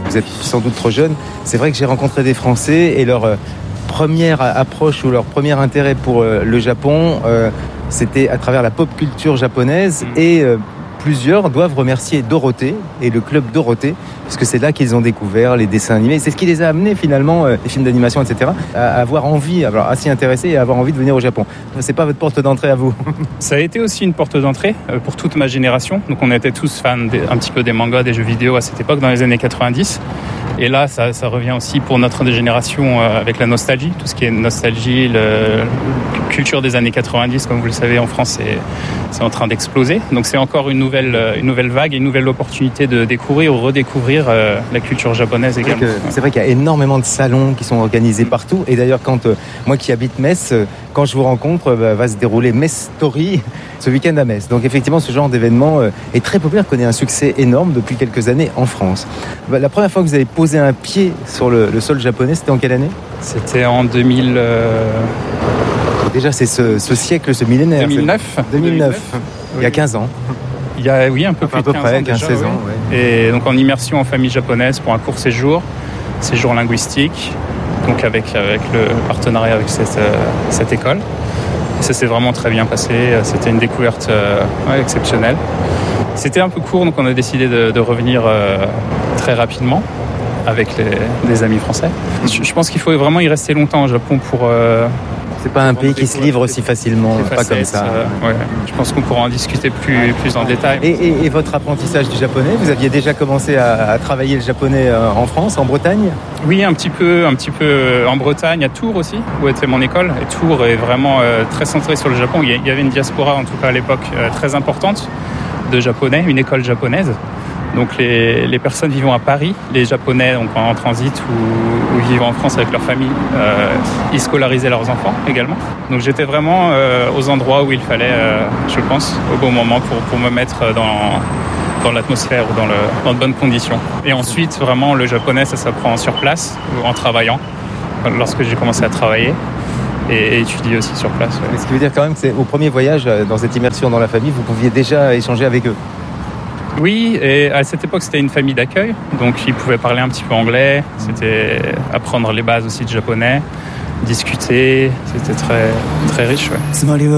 vous êtes sans doute trop jeune. C'est vrai que j'ai rencontré des Français et leur première approche ou leur premier intérêt pour le Japon, c'était à travers la pop culture japonaise et plusieurs doivent remercier Dorothée et le club Dorothée, parce que c'est là qu'ils ont découvert les dessins animés. C'est ce qui les a amenés finalement, les films d'animation, etc., à avoir envie, à s'y intéresser et à avoir envie de venir au Japon. C'est pas votre porte d'entrée à vous? Ça a été aussi une porte d'entrée pour toute ma génération. Donc on était tous fans un petit peu des mangas, des jeux vidéo à cette époque, dans les années 90. Et là, ça revient aussi pour notre génération avec la nostalgie, tout ce qui est nostalgie, la culture des années 90, comme vous le savez, en France, c'est en train d'exploser. Donc c'est encore une nouvelle vague et une nouvelle opportunité de découvrir ou redécouvrir la culture japonaise également. C'est vrai qu'il y a énormément de salons qui sont organisés partout. Et d'ailleurs, quand moi qui habite Metz, quand je vous rencontre, va se dérouler Metz Story ce week-end à Metz. Donc effectivement, ce genre d'événement est très populaire, connaît un succès énorme depuis quelques années en France. La première fois que vous avez posé un pied sur le sol japonais, c'était en quelle année? C'était en 2000... Déjà, c'est ce siècle, ce millénaire. 2009. Il y a 15 ans. Il y a, oui, un peu plus de 15 ans déjà, 16 ans. Oui. Et donc en immersion en famille japonaise pour un court séjour linguistique, donc avec le partenariat avec cette école. Et ça s'est vraiment très bien passé. C'était une découverte exceptionnelle. C'était un peu court, donc on a décidé de revenir très rapidement avec les amis français. Je pense qu'il faut vraiment y rester longtemps au Japon pour... c'est pas un pays qui se livre aussi facilement, pas comme ça. Ouais. Je pense qu'on pourra en discuter plus en détail. Et votre apprentissage du japonais, vous aviez déjà commencé à travailler le japonais en France, en Bretagne? Oui, un petit peu en Bretagne, à Tours aussi, où était mon école. Et Tours est vraiment très centré sur le Japon. Il y avait une diaspora, en tout cas à l'époque, très importante de japonais, une école japonaise. Donc les personnes vivant à Paris, les Japonais donc en transit ou vivant en France avec leur famille, ils scolarisaient leurs enfants également. Donc j'étais vraiment aux endroits où il fallait, je pense, au bon moment pour me mettre dans l'atmosphère ou dans de bonnes conditions. Et ensuite, vraiment, le japonais, ça s'apprend sur place, en travaillant, lorsque j'ai commencé à travailler. Et étudier aussi sur place. Ouais. Ce qui veut dire quand même que c'est au premier voyage, dans cette immersion dans la famille, vous pouviez déjà échanger avec eux? Oui, et à cette époque, c'était une famille d'accueil, donc ils pouvaient parler un petit peu anglais, c'était apprendre les bases aussi de japonais, discuter, c'était très, très riche. Ouais.